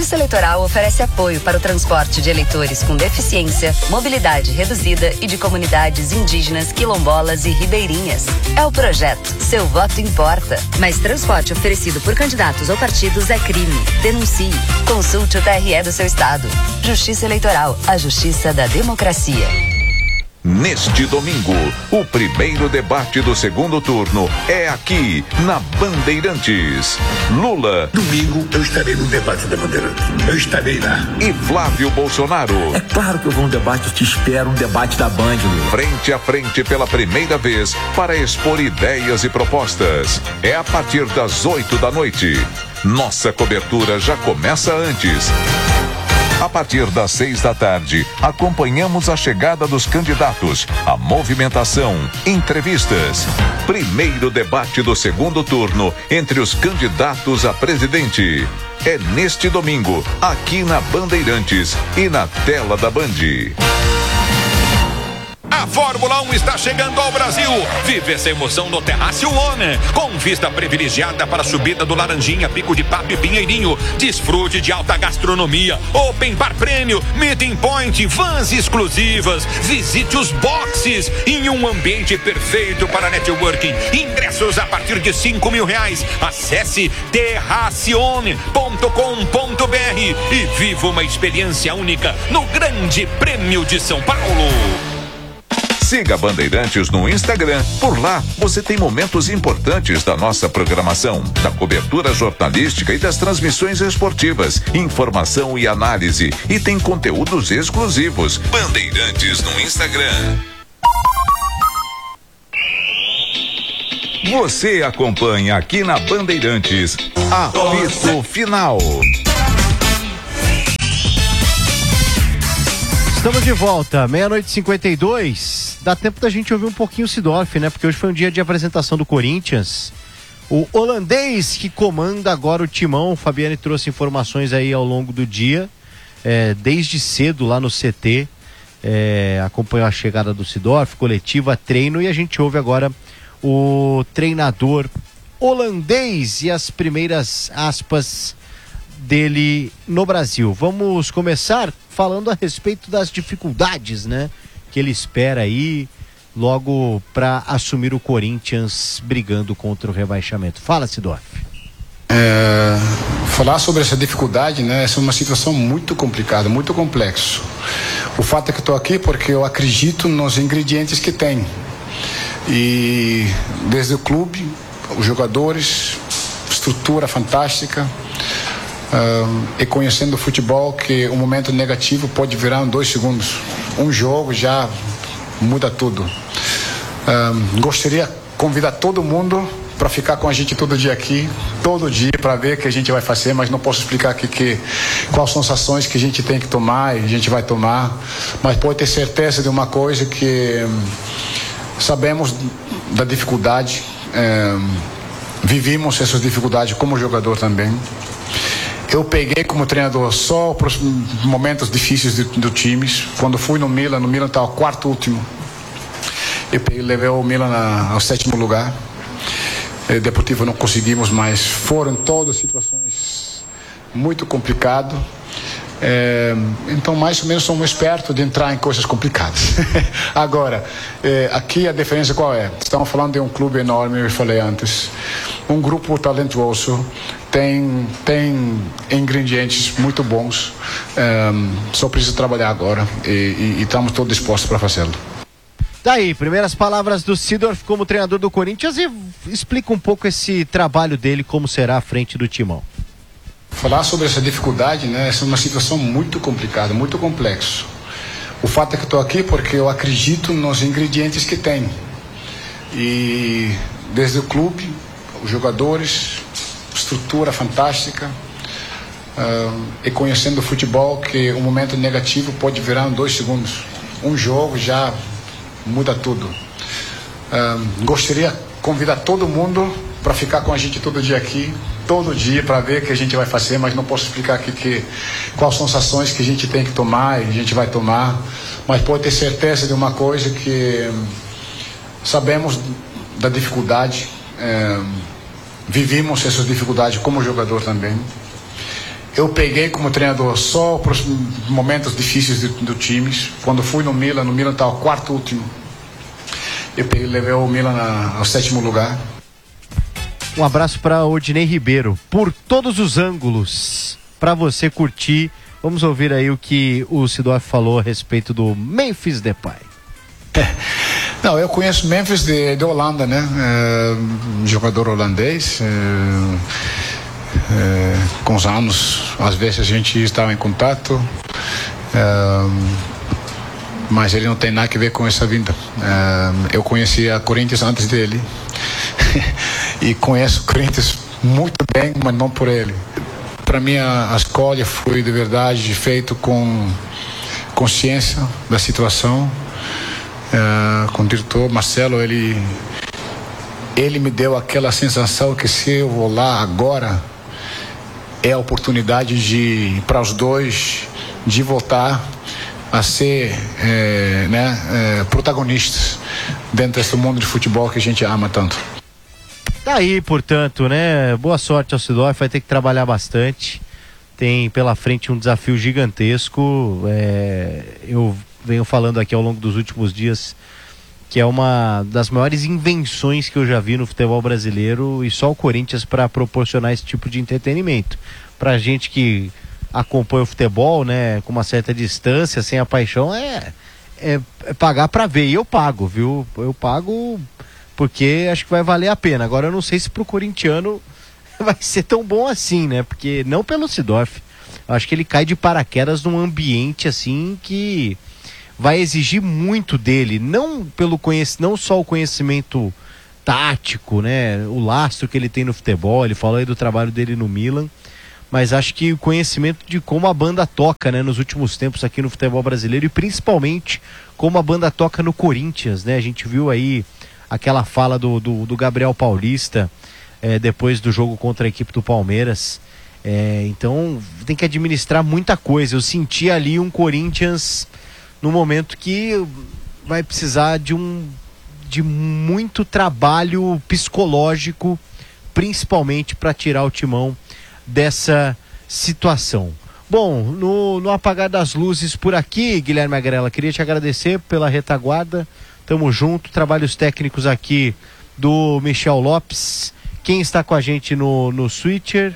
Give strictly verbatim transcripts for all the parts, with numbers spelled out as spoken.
Justiça Eleitoral oferece apoio para o transporte de eleitores com deficiência, mobilidade reduzida e de comunidades indígenas, quilombolas e ribeirinhas. É o projeto Seu Voto Importa. Mas transporte oferecido por candidatos ou partidos é crime. Denuncie. Consulte o T R E do seu estado. Justiça Eleitoral, a justiça da democracia. Neste domingo, o primeiro debate do segundo turno é aqui, na Bandeirantes. Lula. Domingo eu estarei no debate da Bandeirantes. Eu estarei lá. E Flávio Bolsonaro. É claro que eu vou a um debate, eu te espero, um debate da Band, Lula. Frente a frente pela primeira vez para expor ideias e propostas. É a partir das oito da noite. Nossa cobertura já começa antes. A partir das seis da tarde, acompanhamos a chegada dos candidatos, a movimentação, entrevistas. Primeiro debate do segundo turno entre os candidatos a presidente. É neste domingo, aqui na Bandeirantes e na tela da Band. A Fórmula um está chegando ao Brasil. Vive essa emoção no Terraço One, com vista privilegiada para a subida do Laranjinha, Pico de Papo e Pinheirinho. Desfrute de alta gastronomia, open bar prêmio, meeting point, vans exclusivas. Visite os boxes em um ambiente perfeito para networking. Ingressos a partir de cinco mil reais. Acesse terracione ponto com ponto br e viva uma experiência única no Grande Prêmio de São Paulo. Siga Bandeirantes no Instagram. Por lá, você tem momentos importantes da nossa programação, da cobertura jornalística e das transmissões esportivas, informação e análise. E tem conteúdos exclusivos. Bandeirantes no Instagram. Você acompanha aqui na Bandeirantes. Apito Final. Estamos de volta, meia-noite e cinquenta e dois. Dá tempo da gente ouvir um pouquinho o Seedorf, né? Porque hoje foi um dia de apresentação do Corinthians. O holandês que comanda agora o timão. O Fabiane trouxe informações aí ao longo do dia. É, desde cedo lá no C T. É, acompanhou a chegada do Seedorf, coletiva, treino. E a gente ouve agora o treinador holandês e as primeiras aspas dele no Brasil. Vamos começar falando a respeito das dificuldades, né, que ele espera aí logo para assumir o Corinthians brigando contra o rebaixamento. Fala, Seedorf. É, falar sobre essa dificuldade, né, essa é uma situação muito complicada, muito complexo. O fato é que estou aqui porque eu acredito nos ingredientes que tem. E desde o clube, os jogadores, estrutura fantástica. Um, e conhecendo o futebol, que um momento negativo pode virar em dois segundos. Um jogo já muda tudo. Um, gostaria de convidar todo mundo para ficar com a gente todo dia aqui, todo dia, para ver o que a gente vai fazer, mas não posso explicar aqui que, quais são as ações que a gente tem que tomar e a gente vai tomar. Mas pode ter certeza de uma coisa, que um, sabemos da dificuldade, um, vivimos essas dificuldades como jogador também. Eu peguei como treinador só para os momentos difíceis do, do time. Quando fui no Milan, no Milan estava o quarto último. Eu peguei, levei o Milan a, ao sétimo lugar. E Deportivo não conseguimos, mas foram todas situações muito complicadas. É, então, mais ou menos, somos espertos de entrar em coisas complicadas. Agora, é, aqui a diferença qual é? Estamos falando de um clube enorme, eu falei antes. Um grupo talentoso, tem, tem ingredientes muito bons. É, só precisa trabalhar agora e, e, e estamos todos dispostos para fazê-lo. Daí, primeiras palavras do Seedorf como treinador do Corinthians, e explica um pouco esse trabalho dele, como será à frente do timão. Falar sobre essa dificuldade, né, essa é uma situação muito complicada, muito complexo. O fato é que estou aqui porque eu acredito nos ingredientes que tem. E desde o clube, os jogadores, estrutura fantástica, uh, e conhecendo o futebol, que um momento negativo pode virar em dois segundos. Um jogo já muda tudo. Uh, gostaria de convidar todo mundo para ficar com a gente todo dia aqui, todo dia, para ver o que a gente vai fazer, mas não posso explicar aqui que, quais são as ações que a gente tem que tomar e a gente vai tomar, mas pode ter certeza de uma coisa, que sabemos da dificuldade, é, vivimos essas dificuldades como jogador também. eu peguei como treinador só para os momentos difíceis do, do time. Quando fui no Milan, no Milan estava o quarto último. Eu peguei, levei o Milan na, ao sétimo lugar. Um abraço para Odinei Ribeiro, por todos os ângulos, para você curtir. Vamos ouvir aí o que o Seedorf falou a respeito do Memphis Depay. É. Não, eu conheço Memphis de, de Holanda, né? É, um jogador holandês. É, é, com os anos, às vezes a gente estava em contato. É, mas ele não tem nada a ver com essa vinda. É, eu conhecia a Corinthians antes dele. E conheço o Corinthians muito bem, mas não por ele. Para mim a, a escolha foi de verdade feito com consciência da situação. Uh, com o diretor Marcelo, ele ele me deu aquela sensação que se eu vou lá agora é a oportunidade de para os dois de voltar a ser é, né, é, protagonistas dentro desse mundo de futebol que a gente ama tanto. Tá aí, portanto, né? Boa sorte ao Seedorf, vai ter que trabalhar bastante. Tem pela frente um desafio gigantesco. É, eu venho falando aqui ao longo dos últimos dias que é uma das maiores invenções que eu já vi no futebol brasileiro, e só o Corinthians para proporcionar esse tipo de entretenimento. Pra gente que acompanha o futebol, né, com uma certa distância, sem a paixão, é, é, é pagar pra ver. E eu pago, viu? Eu pago porque acho que vai valer a pena. Agora eu não sei se pro corintiano vai ser tão bom assim, né? Porque não pelo Seedorf. Eu acho que ele cai de paraquedas num ambiente assim que vai exigir muito dele, não pelo conhec- não só o conhecimento tático, né, o lastro que ele tem no futebol. Ele falou aí do trabalho dele no Milan, mas acho que o conhecimento de como a banda toca, né, nos últimos tempos aqui no futebol brasileiro, e principalmente como a banda toca no Corinthians, né? A gente viu aí aquela fala do, do, do Gabriel Paulista é, depois do jogo contra a equipe do Palmeiras. É, então tem que administrar muita coisa. Eu senti ali um Corinthians no momento que vai precisar de um de muito trabalho psicológico, principalmente para tirar o Timão dessa situação. Bom, no, no apagar das luzes por aqui, Guilherme Agrela, queria te agradecer pela retaguarda. Tamo junto, trabalhos técnicos aqui do Michel Lopes. Quem está com a gente no, no Switcher?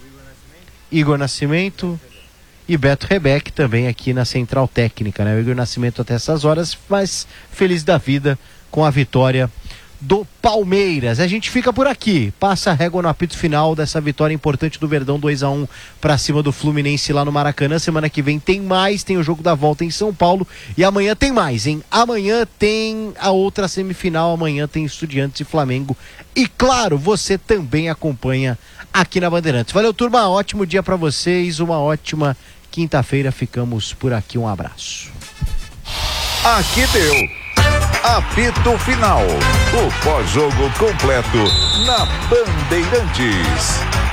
Igor Nascimento e Beto Rebeck também aqui na Central Técnica, né? O Igor Nascimento até essas horas, mas feliz da vida com a vitória do Palmeiras. A gente fica por aqui, passa a régua no apito final dessa vitória importante do Verdão, dois a um para cima do Fluminense lá no Maracanã. Semana que vem tem mais, tem o jogo da volta em São Paulo, e amanhã tem mais, hein? Amanhã tem a outra semifinal, amanhã tem Estudiantes e Flamengo, e claro, você também acompanha aqui na Bandeirantes. Valeu, turma, ótimo dia para vocês, uma ótima quinta-feira, ficamos por aqui, um abraço. Aqui deu apito final, o pós-jogo completo na Bandeirantes.